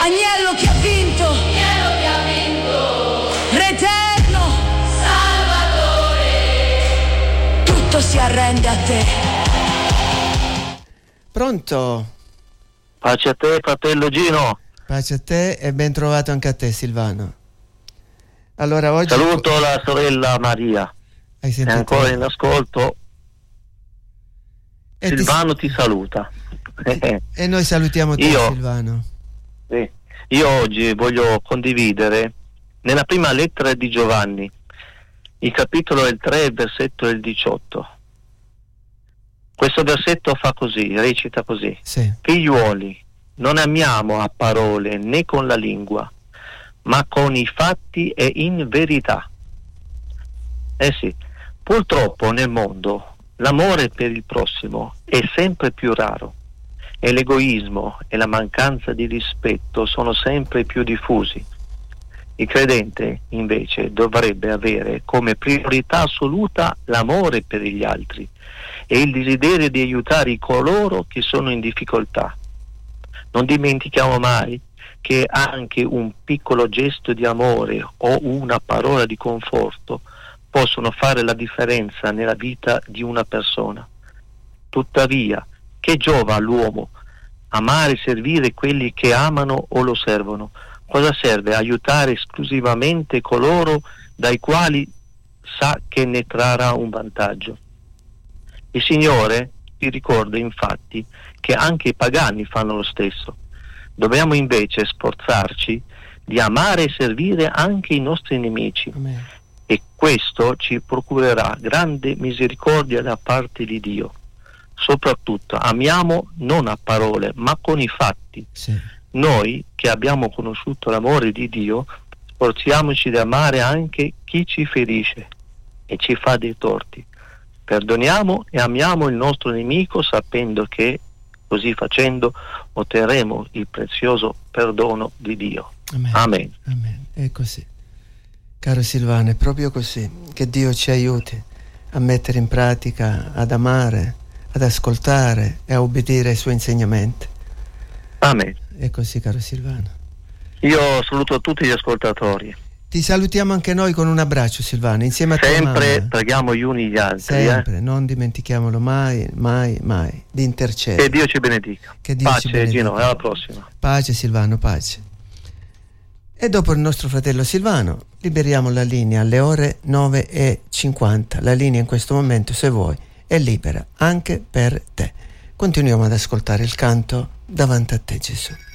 Agnello che ha vinto, Re eterno, Salvatore, tutto si arrende a te. Pronto? Pace a te, fratello Gino. Pace a te e ben trovato anche a te, Silvano. Allora, oggi saluto la sorella Maria. Hai sentito? È ancora in ascolto. E Silvano ti saluta. E noi salutiamo te, Silvano. Sì. Io oggi voglio condividere nella prima lettera di Giovanni, il capitolo è il 3, il versetto è il 18. Questo versetto fa così, recita così: sì. Figliuoli, non amiamo a parole né con la lingua, ma con i fatti e in verità. Sì, purtroppo nel mondo l'amore per il prossimo è sempre più raro e l'egoismo e la mancanza di rispetto sono sempre più diffusi. Il credente invece dovrebbe avere come priorità assoluta l'amore per gli altri e il desiderio di aiutare coloro che sono in difficoltà. Non dimentichiamo mai che anche un piccolo gesto di amore o una parola di conforto possono fare la differenza nella vita di una persona. Tuttavia, che giova all'uomo amare e servire quelli che amano o lo servono? Cosa serve aiutare esclusivamente coloro dai quali sa che ne trarrà un vantaggio? Il Signore ti ricorda infatti che anche i pagani fanno lo stesso. Dobbiamo invece sforzarci di amare e servire anche i nostri nemici. Amen. E questo ci procurerà grande misericordia da parte di Dio. Soprattutto amiamo non a parole ma con i fatti. Sì. Noi che abbiamo conosciuto l'amore di Dio sforziamoci di amare anche chi ci ferisce e ci fa dei torti. Perdoniamo e amiamo il nostro nemico sapendo che così facendo otterremo il prezioso perdono di Dio. Amen. Amen. Amen. È così. Caro Silvano, è proprio così. Che Dio ci aiuti a mettere in pratica, ad amare, ad ascoltare e a obbedire ai suoi insegnamenti. Amen. È così, caro Silvano. Io saluto tutti gli ascoltatori. Ti salutiamo anche noi con un abbraccio, Silvano, insieme a te. Sempre preghiamo gli uni gli altri. Sempre, non dimentichiamolo mai, mai, mai di intercedere. Che Dio ci benedica. Che Dio pace, ci benedica. Gino, alla prossima. Pace, Silvano, pace. E dopo il nostro fratello Silvano liberiamo la linea alle ore 9:50. La linea in questo momento, se vuoi, è libera anche per te. Continuiamo ad ascoltare il canto Davanti a te, Gesù.